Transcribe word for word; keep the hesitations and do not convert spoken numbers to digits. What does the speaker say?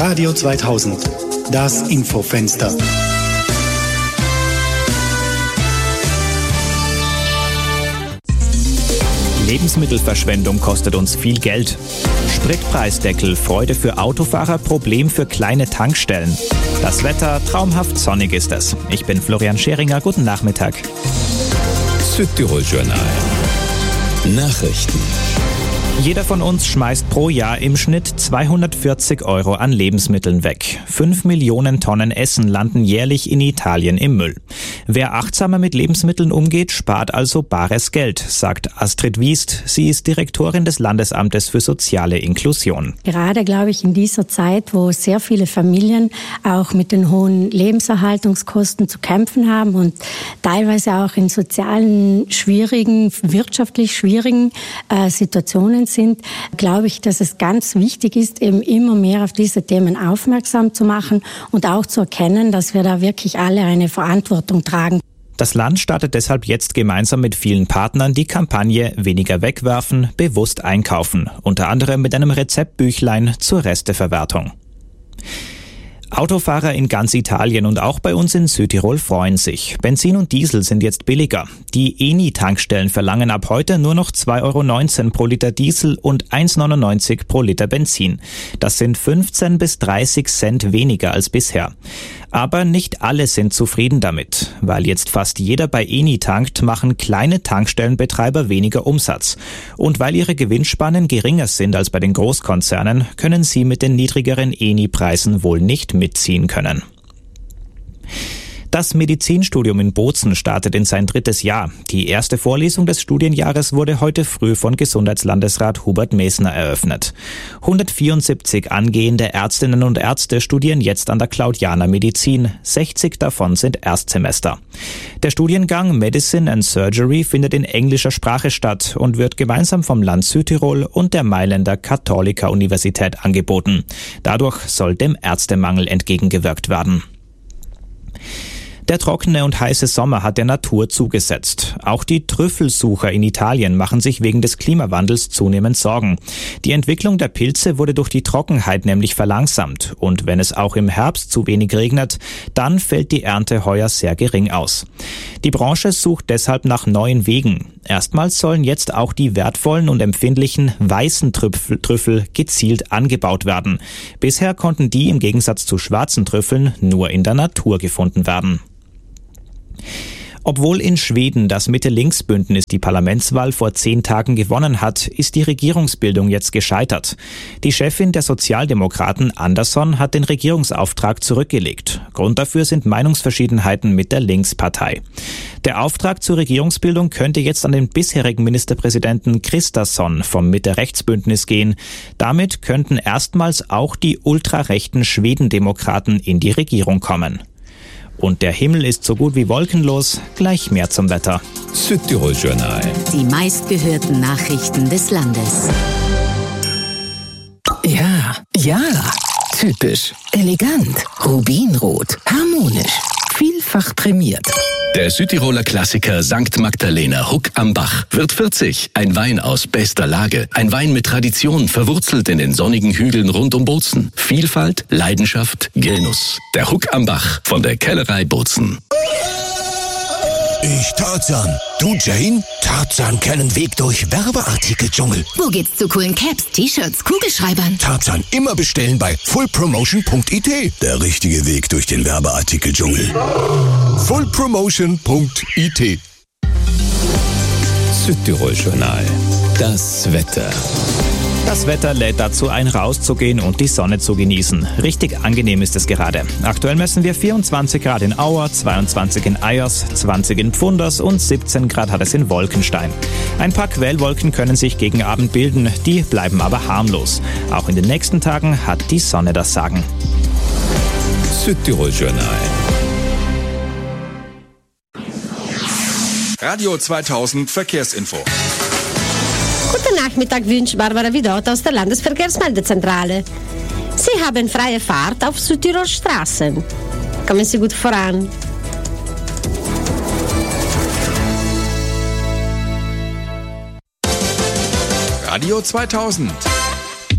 Radio zweitausend, das Infofenster. Lebensmittelverschwendung kostet uns viel Geld. Spritpreisdeckel, Freude für Autofahrer, Problem für kleine Tankstellen. Das Wetter, traumhaft sonnig ist es. Ich bin Florian Scheringer, guten Nachmittag. Südtirol Journal. Nachrichten. Jeder von uns schmeißt pro Jahr im Schnitt zweihundertvierzig Euro an Lebensmitteln weg. Fünf Millionen Tonnen Essen landen jährlich in Italien im Müll. Wer achtsamer mit Lebensmitteln umgeht, spart also bares Geld, sagt Astrid Wiest. Sie ist Direktorin des Landesamtes für soziale Inklusion. Gerade, glaube ich, in dieser Zeit, wo sehr viele Familien auch mit den hohen Lebenserhaltungskosten zu kämpfen haben und teilweise auch in sozialen, schwierigen, wirtschaftlich schwierigen äh, Situationen sind, glaube ich, dass es ganz wichtig ist, eben immer mehr auf diese Themen aufmerksam zu machen und auch zu erkennen, dass wir da wirklich alle eine Verantwortung tragen. Das Land startet deshalb jetzt gemeinsam mit vielen Partnern die Kampagne Weniger wegwerfen, bewusst einkaufen, unter anderem mit einem Rezeptbüchlein zur Resteverwertung. Autofahrer in ganz Italien und auch bei uns in Südtirol freuen sich. Benzin und Diesel sind jetzt billiger. Die Eni-Tankstellen verlangen ab heute nur noch zwei Euro neunzehn pro Liter Diesel und eins Euro neunundneunzig pro Liter Benzin. Das sind fünfzehn bis dreißig Cent weniger als bisher. Aber nicht alle sind zufrieden damit. Weil jetzt fast jeder bei Eni tankt, machen kleine Tankstellenbetreiber weniger Umsatz. Und weil ihre Gewinnspannen geringer sind als bei den Großkonzernen, können sie mit den niedrigeren Eni-Preisen wohl nicht mitziehen können. Das Medizinstudium in Bozen startet in sein drittes Jahr. Die erste Vorlesung des Studienjahres wurde heute früh von Gesundheitslandesrat Hubert Mesner eröffnet. hundertvierundsiebzig angehende Ärztinnen und Ärzte studieren jetzt an der Claudiana Medizin. sechzig davon sind Erstsemester. Der Studiengang Medicine and Surgery findet in englischer Sprache statt und wird gemeinsam vom Land Südtirol und der Mailänder Katholika-Universität angeboten. Dadurch soll dem Ärztemangel entgegengewirkt werden. Der trockene und heiße Sommer hat der Natur zugesetzt. Auch die Trüffelsucher in Italien machen sich wegen des Klimawandels zunehmend Sorgen. Die Entwicklung der Pilze wurde durch die Trockenheit nämlich verlangsamt. Und wenn es auch im Herbst zu wenig regnet, dann fällt die Ernte heuer sehr gering aus. Die Branche sucht deshalb nach neuen Wegen. Erstmals sollen jetzt auch die wertvollen und empfindlichen weißen Trüffel, Trüffel gezielt angebaut werden. Bisher konnten die im Gegensatz zu schwarzen Trüffeln nur in der Natur gefunden werden. Obwohl in Schweden das Mitte-Links-Bündnis die Parlamentswahl vor zehn Tagen gewonnen hat, ist die Regierungsbildung jetzt gescheitert. Die Chefin der Sozialdemokraten, Andersson, hat den Regierungsauftrag zurückgelegt. Grund dafür sind Meinungsverschiedenheiten mit der Linkspartei. Der Auftrag zur Regierungsbildung könnte jetzt an den bisherigen Ministerpräsidenten Kristersson vom Mitte-Rechts-Bündnis gehen. Damit könnten erstmals auch die ultrarechten Schwedendemokraten in die Regierung kommen. Und der Himmel ist so gut wie wolkenlos. Gleich mehr zum Wetter. Südtirol Journal. Die meistgehörten Nachrichten des Landes. Ja, ja. Typisch. Elegant. Rubinrot. Harmonisch. Vielfach prämiert. Der Südtiroler Klassiker Sankt Magdalena Huck am Bach wird vierzig. Ein Wein aus bester Lage. Ein Wein mit Tradition, verwurzelt in den sonnigen Hügeln rund um Bozen. Vielfalt, Leidenschaft, Genuss. Der Huck am Bach von der Kellerei Bozen. Ich Tarzan. Du Jane? Tarzan kennen Weg durch Werbeartikeldschungel. Wo geht's zu coolen Caps, T-Shirts, Kugelschreibern? Tarzan immer bestellen bei full promotion punkt i t. Der richtige Weg durch den Werbeartikeldschungel. full promotion punkt i t. Südtirol Journal. Das Wetter. Das Wetter lädt dazu ein, rauszugehen und die Sonne zu genießen. Richtig angenehm ist es gerade. Aktuell messen wir vierundzwanzig Grad in Auer, zweiundzwanzig in Eyers, zwanzig in Pfunders und siebzehn Grad hat es in Wolkenstein. Ein paar Quellwolken können sich gegen Abend bilden, die bleiben aber harmlos. Auch in den nächsten Tagen hat die Sonne das Sagen. Südtirol Journal. Radio zweitausend Verkehrsinfo. Guten Nachmittag wünscht Barbara Vidot aus der Landesverkehrsmeldezentrale. Sie haben freie Fahrt auf Südtirol Straßen. Kommen Sie gut voran. Radio zweitausend.